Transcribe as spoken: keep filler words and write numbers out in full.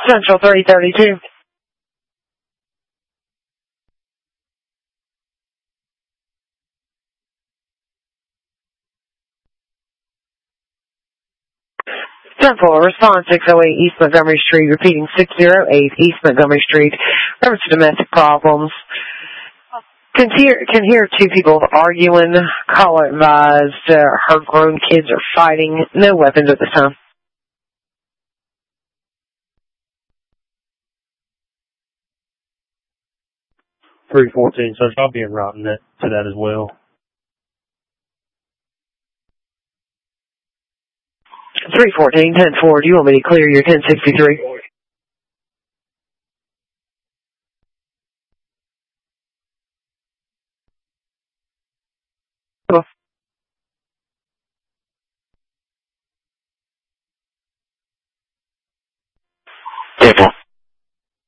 Central three thirty-two. Central, response six oh eight East Montgomery Street, repeating six oh eight East Montgomery Street. Reference to domestic problems. Can hear, can hear two people arguing. Caller advised uh, her grown kids are fighting. No weapons at this time. three fourteen, so I'll be en route to that as well. three fourteen, ten four, do you want me to clear your ten sixty-three? Hello.